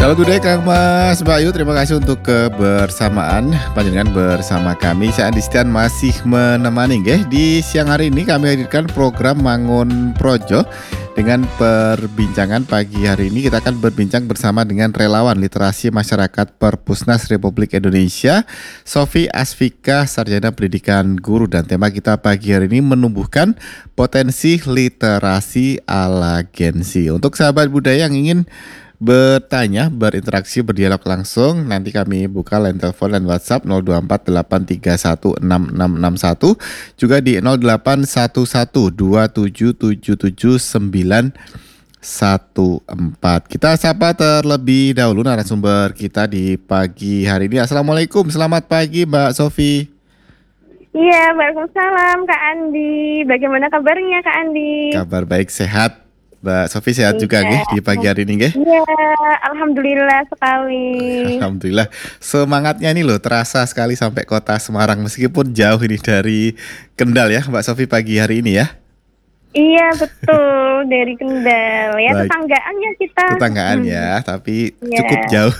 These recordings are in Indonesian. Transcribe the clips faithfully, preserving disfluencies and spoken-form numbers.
Selamat budaya Kang Mas, Mbak Ayu, terima kasih untuk kebersamaan panjenengan bersama kami. Saya Andi Setian masih menemani nggih. Di siang hari ini kami hadirkan program Mangun Projo. Dengan perbincangan pagi hari ini kita akan berbincang bersama dengan relawan literasi masyarakat Perpusnas Republik Indonesia, Sofi Asfika, Sarjana Pendidikan Guru, dan tema kita pagi hari ini menumbuhkan potensi literasi ala Gen Z. Untuk sahabat budaya yang ingin bertanya, berinteraksi, berdialog langsung, nanti kami buka line telepon dan WhatsApp nol dua empat delapan tiga satu enam enam enam satu, juga di nol delapan satu satu dua tujuh tujuh tujuh sembilan satu empat. Kita sapa terlebih dahulu narasumber kita di pagi hari ini. Assalamualaikum, selamat pagi Mbak Sofi. Iya, waalaikumsalam Kak Andi. Bagaimana kabarnya Kak Andi? Kabar baik, sehat. Mbak Sofi sehat juga Iya. nggih di pagi hari ini nggih? Iya, alhamdulillah sekali. Alhamdulillah. Semangatnya ini loh terasa sekali sampai kota Semarang meskipun jauh ini dari Kendal ya Mbak Sofi pagi hari ini ya. Iya, betul, dari Kendal ya. Baik. Tetanggaan ya kita. Tetanggaan Hmm. ya, tapi Iya. cukup jauh.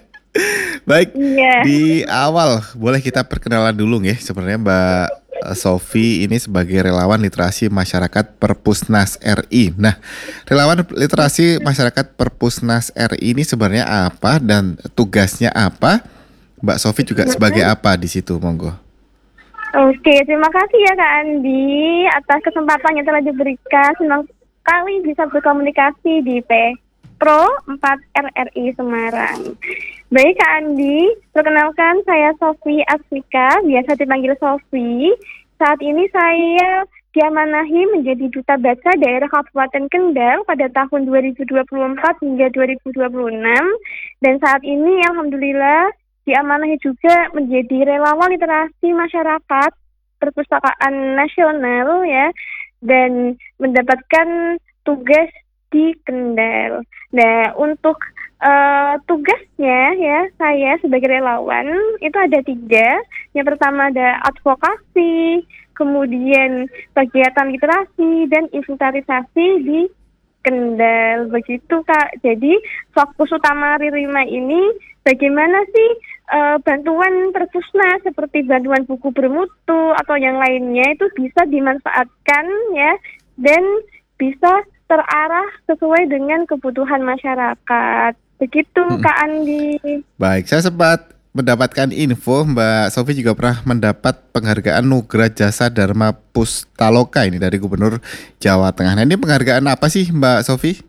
Baik, Iya. di awal boleh kita perkenalan dulu nggih. Sebenarnya Mbak Sofi ini sebagai relawan literasi masyarakat Perpusnas R I. Nah, relawan literasi masyarakat Perpusnas R I ini sebenarnya apa dan tugasnya apa? Mbak Sofi juga sebagai apa di situ, monggo. Oke, terima kasih ya Kak Andi atas kesempatan yang telah diberikan. Senang sekali bisa berkomunikasi di P Pro empat R R I Semarang. Baik Kak Andi, perkenalkan saya Sofi Asfika, biasa dipanggil Sofi. Saat ini saya diamanahi menjadi Duta Baca Daerah Kabupaten Kendal pada tahun dua ribu dua puluh empat hingga dua ribu dua puluh enam. Dan saat ini alhamdulillah diamanahi juga menjadi relawan literasi masyarakat perpustakaan nasional ya, dan mendapatkan tugas di Kendal. Nah, untuk uh, tugasnya ya saya sebagai relawan itu ada tiga. Yang pertama ada advokasi, kemudian kegiatan literasi dan inventarisasi di Kendal. Begitu Kak. Jadi fokus utama Ririma ini bagaimana sih uh, bantuan Perpusnas seperti bantuan buku bermutu atau yang lainnya itu bisa dimanfaatkan ya, dan bisa terarah sesuai dengan kebutuhan masyarakat. Begitu hmm. Kak Andi. Baik, saya sempat mendapatkan info Mbak Sofi juga pernah mendapat penghargaan Nugra Jasa Dharma Pustaloka ini dari Gubernur Jawa Tengah. Nah, ini penghargaan apa sih Mbak Sofi?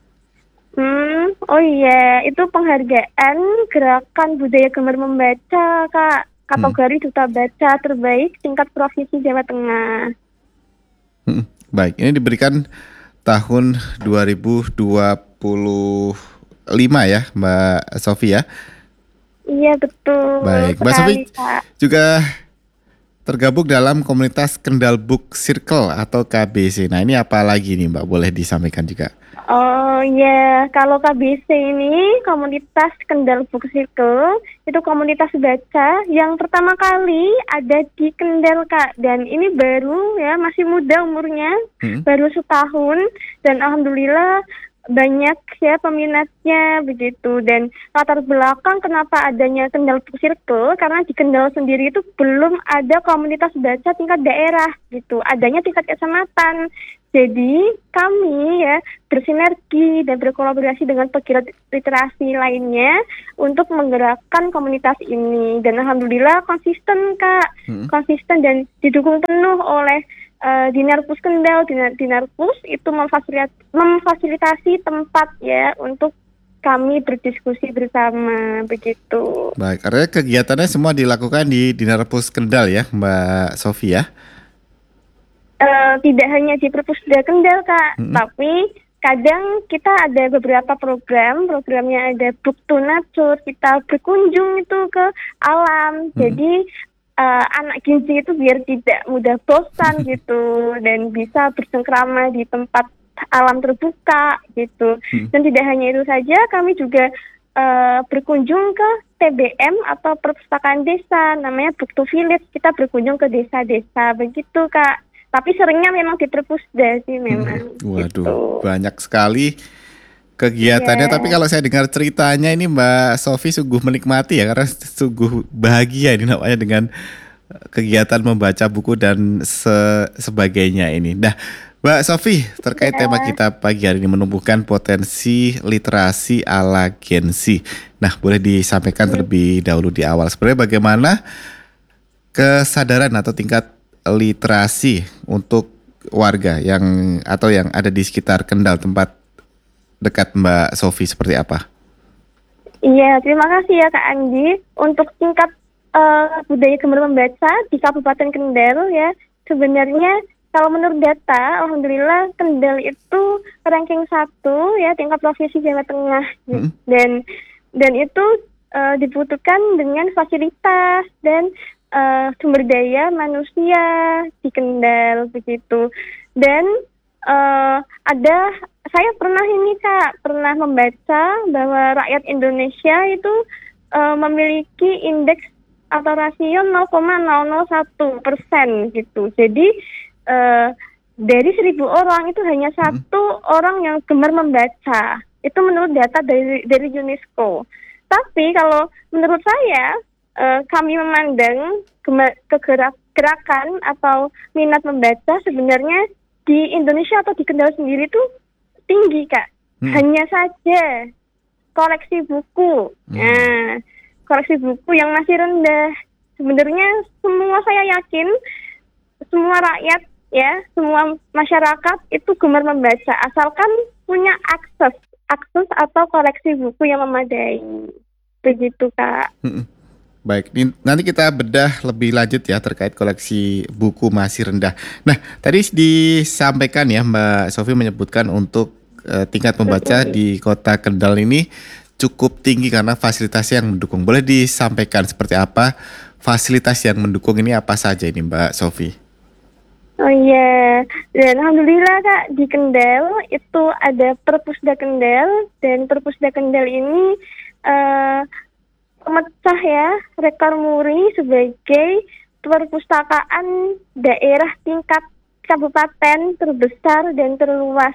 Hmm, oh iya, itu penghargaan Gerakan Budaya Gemar Membaca Kak. Kategori hmm. Duta Baca Terbaik tingkat Provinsi Jawa Tengah. Hmm, baik, ini diberikan tahun dua ribu dua puluh lima ya Mbak Sofi ya? Iya betul. Baik, Mbak Sofi juga tergabung dalam komunitas Kendal Book Circle atau K B C. Nah, ini apa lagi nih Mbak, boleh disampaikan juga? Oh ya, kalau K B C ini komunitas Kendal Book Circle itu komunitas baca yang pertama kali ada di Kendal Kak, dan ini baru ya, masih muda umurnya, hmm. baru setahun, dan alhamdulillah banyak ya peminatnya begitu. Dan latar belakang kenapa adanya Kendal Book Circle, karena di Kendal sendiri itu belum ada komunitas baca tingkat daerah gitu, adanya tingkat kecamatan. Jadi kami ya bersinergi dan berkolaborasi dengan pegiat literasi lainnya untuk menggerakkan komunitas ini, dan alhamdulillah konsisten Kak, hmm. konsisten dan didukung penuh oleh uh, Dinarpus Kendal. Dinar, Dinarpus itu memfasilitasi, memfasilitasi tempat ya untuk kami berdiskusi bersama begitu. Baik, artinya kegiatannya semua dilakukan di Dinarpus Kendal ya Mbak Sofi ya? Uh, tidak hanya di Perpusda Kendal Kak, hmm. tapi kadang kita ada beberapa program, programnya ada Book to Nature, kita berkunjung itu ke alam, hmm. jadi uh, anak Gen Z itu biar tidak mudah bosan gitu, dan bisa bersengkrama di tempat alam terbuka gitu. Hmm. Dan tidak hanya itu saja, kami juga uh, berkunjung ke T B M atau perpustakaan desa, namanya Book to Village, kita berkunjung ke desa-desa begitu Kak. Tapi seringnya memang di Perpusda sih memang. Hmm. Waduh, gitu. Banyak sekali kegiatannya. Tapi Iya. kalau saya dengar ceritanya ini Mbak Sofi sungguh menikmati ya, karena sungguh bahagia ini namanya dengan kegiatan membaca buku dan se- sebagainya ini. Nah, Mbak Sofi, terkait tema Ya. kita pagi hari ini menumbuhkan potensi literasi ala Gen Z. Nah, boleh disampaikan Hmm. terlebih dahulu di awal sebenarnya bagaimana kesadaran atau tingkat literasi untuk warga yang atau yang ada di sekitar Kendal tempat dekat Mbak Sofi seperti apa? Iya, terima kasih ya Kak Andi. Untuk tingkat eh, budaya gemar membaca di Kabupaten Kendal ya, sebenarnya kalau menurut data, alhamdulillah Kendal itu ranking satu ya tingkat provinsi Jawa Tengah. Mm-mm. Dan dan itu eh, dibutuhkan dengan fasilitas dan eh, sumber daya manusia di Kendal begitu. Dan eh, ada saya pernah ini Kak, pernah membaca bahwa rakyat Indonesia itu eh, memiliki indeks atau rasio nol koma nol nol satu persen gitu. Jadi eh, dari seribu orang itu hanya satu orang yang gemar membaca. Itu menurut data dari dari UNESCO. Tapi kalau menurut saya eh, kami memandang gema- kegerak gerakan atau minat membaca sebenarnya di Indonesia atau di Kendal sendiri tuh tinggi Kak. Hmm. Hanya saja koleksi buku. Hmm. Nah, koleksi buku yang masih rendah. Sebenarnya semua saya yakin semua rakyat ya, semua masyarakat itu gemar membaca asalkan punya akses akses atau koleksi buku yang memadai. Begitu Kak. Mm-mm. Baik, ini nanti kita bedah lebih lanjut ya terkait koleksi buku masih rendah. Nah, tadi disampaikan ya Mbak Sofi menyebutkan untuk eh, tingkat membaca di Kota Kendal ini cukup tinggi karena fasilitas yang mendukung. Boleh disampaikan seperti apa fasilitas yang mendukung ini apa saja ini Mbak Sofi? Oh iya, dan alhamdulillah Kak di Kendal itu ada Perpusda Kendal dan Perpusda Kendal ini eh, pemecah ya rekor muri sebagai perpustakaan daerah tingkat kabupaten terbesar dan terluas.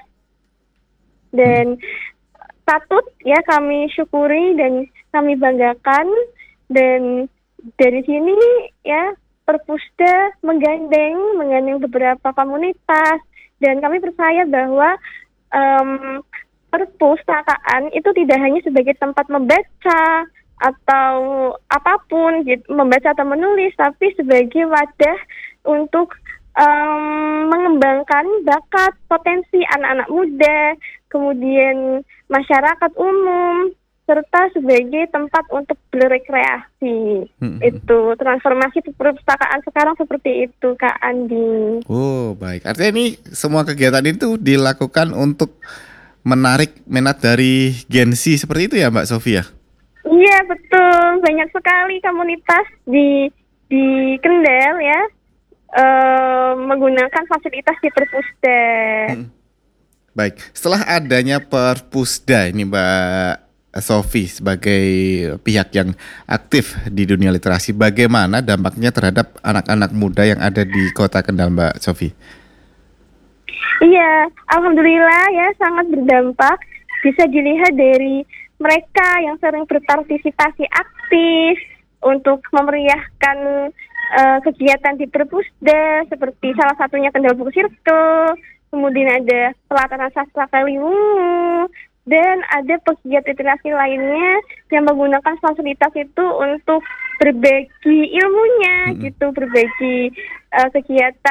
Dan patut ya kami syukuri dan kami banggakan, dan dari sini ya Perpusda menggandeng menggandeng beberapa komunitas, dan kami percaya bahwa em, perpustakaan itu tidak hanya sebagai tempat membaca atau apapun gitu, membaca atau menulis, tapi sebagai wadah untuk em, mengembangkan bakat potensi anak-anak muda, kemudian masyarakat umum, serta sebagai tempat untuk berrekreasi. Hmm. Itu transformasi perpustakaan sekarang seperti itu Kak Andi. Oh, baik. Artinya ini semua kegiatan itu dilakukan untuk menarik minat dari Gen Z seperti itu ya Mbak Sofi ya? Iya betul, banyak sekali komunitas di di Kendal ya eh, menggunakan fasilitas di Perpusda. Hmm. Baik, setelah adanya Perpusda ini Mbak Sofi sebagai pihak yang aktif di dunia literasi, bagaimana dampaknya terhadap anak-anak muda yang ada di Kota Kendal Mbak Sofi? Iya, alhamdulillah ya sangat berdampak. Bisa dilihat dari mereka yang sering berpartisipasi aktif untuk memeriahkan eh, kegiatan di Perpusda, seperti salah satunya Kendal Buku Circle, kemudian ada pelataran sastra Kaliwungu, dan ada pegiat literasi lainnya yang menggunakan fasilitas itu untuk berbagi ilmunya, Mm-mm. gitu, berbagi eh, kegiatan